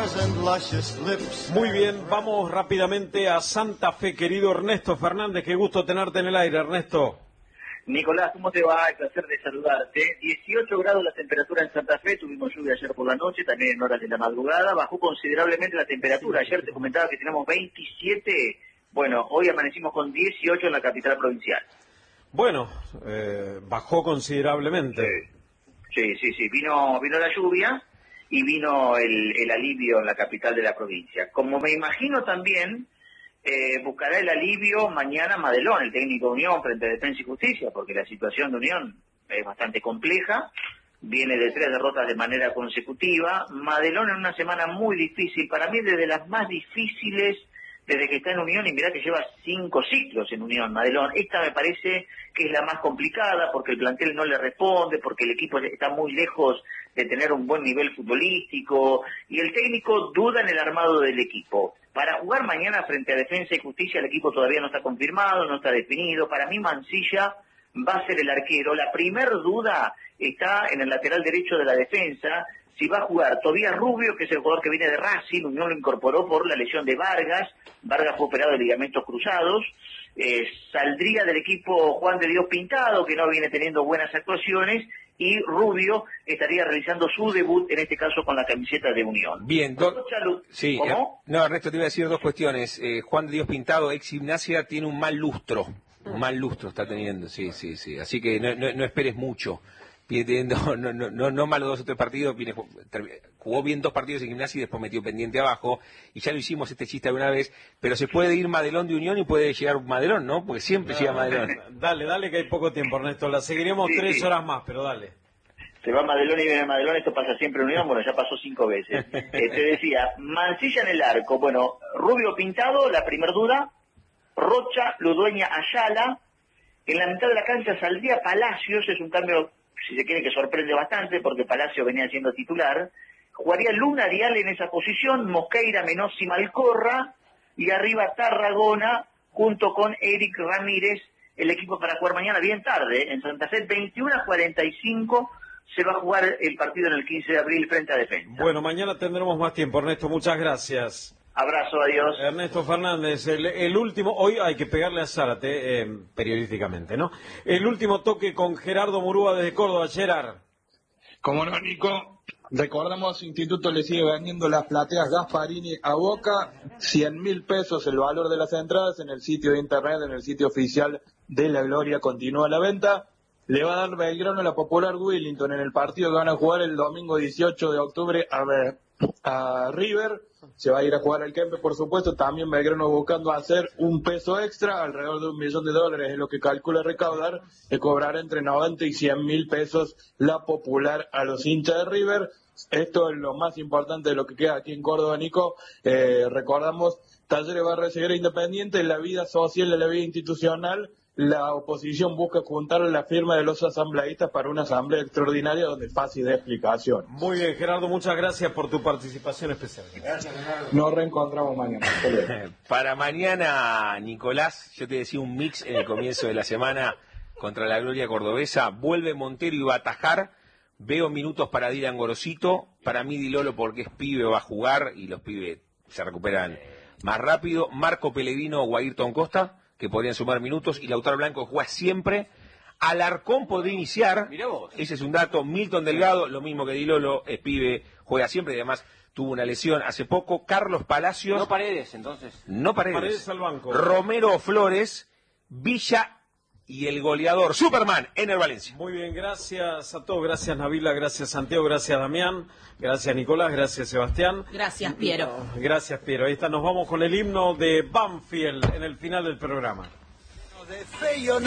Muy bien, vamos rápidamente a Santa Fe, querido Ernesto Fernández. Qué gusto tenerte en el aire, Ernesto. Nicolás, ¿cómo te va? El placer de saludarte. 18 grados la temperatura en Santa Fe, tuvimos lluvia ayer por la noche, también en horas de la madrugada, bajó considerablemente la temperatura. Ayer te comentaba que teníamos 27, bueno, hoy amanecimos con 18 en la capital provincial. Bueno, bajó considerablemente. Sí, vino la lluvia y vino el alivio en la capital de la provincia. Como me imagino también, buscará el alivio mañana Madelón, el técnico de Unión, frente a Defensa y Justicia, porque la situación de Unión es bastante compleja, viene de 3 derrotas de manera consecutiva. Madelón en una semana muy difícil, para mí desde las más difíciles desde que está en Unión, y mirá que lleva 5 ciclos en Unión, Madelón. Esta me parece que es la más complicada, porque el plantel no le responde, porque el equipo está muy lejos de tener un buen nivel futbolístico, y el técnico duda en el armado del equipo. Para jugar mañana frente a Defensa y Justicia, el equipo todavía no está confirmado, no está definido. Para mí Mancilla va a ser el arquero. La primer duda está en el lateral derecho de la defensa, si va a jugar Tobías Rubio, que es el jugador que viene de Racing. Unión lo incorporó por la lesión de Vargas. Vargas fue operado de ligamentos cruzados. Saldría del equipo Juan de Dios Pintado, que no viene teniendo buenas actuaciones, y Rubio estaría realizando su debut, en este caso con la camiseta de Unión. Bien, sí, no, Ernesto, te iba a decir 2 cuestiones. Juan de Dios Pintado, ex Gimnasia, tiene un mal lustro está teniendo, sí, así que no esperes mucho. No malo 2 o 3 partidos, jugó bien 2 partidos en Gimnasia y después metió pendiente abajo, y ya lo hicimos este chiste alguna vez, pero se puede ir Madelón de Unión y puede llegar Madelón, ¿no? Porque siempre llega Madelón. Dale, que hay poco tiempo, Ernesto, la seguiremos 3 horas más, pero dale. Se va Madelón y viene Madelón, esto pasa siempre en Unión, bueno, ya pasó 5 veces. Te decía, Mancilla en el arco, bueno, Rubio Pintado, la primer duda, Rocha, Ludueña, Ayala, en la mitad de la cancha saldría Palacios, es un cambio, si se quiere, que sorprende bastante, porque Palacio venía siendo titular. Jugaría Luna Dial en esa posición, Mosqueira, Menossi, Malcorra, y arriba Tarragona, junto con Eric Ramírez, el equipo para jugar mañana bien tarde, en Santa Fe, 21:45, se va a jugar el partido en el 15 de abril frente a Defensa. Bueno, mañana tendremos más tiempo, Ernesto, muchas gracias. Abrazo, adiós. Ernesto Fernández, el último, hoy hay que pegarle a Zárate, periodísticamente, ¿no? El último toque con Gerardo Murúa desde Córdoba. Gerard. Como no, Nico, recordamos, Instituto le sigue vendiendo las plateas Gasparini a Boca, 100.000 pesos el valor de las entradas en el sitio de internet, en el sitio oficial de La Gloria, continúa la venta. Le va a dar Belgrano a la Popular Willington en el partido que van a jugar el domingo 18 de octubre a River. Se va a ir a jugar al Kempe, por supuesto. También Belgrano buscando hacer un peso extra, alrededor de $1 millón es lo que calcula recaudar, de cobrar entre 90 y 100.000 pesos la Popular a los hinchas de River. Esto es lo más importante de lo que queda aquí en Córdoba, Nico. Recordamos, Talleres va a recibir a Independiente en la vida social, en la vida institucional. La oposición busca juntar la firma de los asambleístas para una asamblea extraordinaria donde es fácil de explicación. Muy bien, Gerardo, muchas gracias por tu participación especial. Gracias, Gerardo. Nos reencontramos mañana. Para mañana, Nicolás, yo te decía un mix en el comienzo de la semana contra la Gloria Cordobesa. Vuelve Montero y va a atajar. Veo minutos para Dylan Gorosito. Para mí, Dilolo, porque es pibe, va a jugar y los pibes se recuperan más rápido. Marco Pellegrino o Ayrton Costa, que podrían sumar minutos, y Lautaro Blanco juega siempre. Alarcón podría iniciar, ese es un dato. Milton Delgado, lo mismo que Dilolo, es pibe, juega siempre, y además tuvo una lesión hace poco. Carlos Palacios. No Paredes, entonces. No Paredes. Paredes al banco. Romero Flores, Villa y el goleador Superman, Ener Valencia. Muy bien, gracias a todos, gracias Nabila, gracias Santiago, gracias Damián, gracias Nicolás, gracias Sebastián. Gracias Piero. Gracias Piero, ahí está, nos vamos con el himno de Banfield en el final del programa.